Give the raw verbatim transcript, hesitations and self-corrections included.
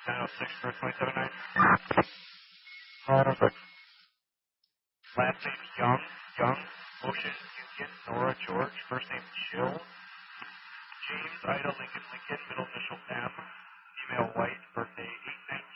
nine oh six for twenty-seven nine. Perfect. Last name Young, Young, Ocean, Union, Nora, George. First name Jill. James, Ida, Lincoln, Lincoln. Middle initial M. Female, white. Birthday eight nineteen.